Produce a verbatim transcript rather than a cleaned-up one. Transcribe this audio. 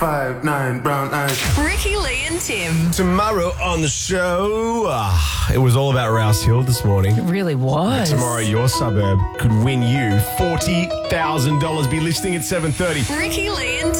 Five, nine, brown eyes. Ricky, Lee and Tim. Tomorrow on the show, uh, it was all about Rouse Hill this morning. It really was. Tomorrow, your suburb could win you forty thousand dollars. Be listening at seven thirty. Ricky, Lee and Tim.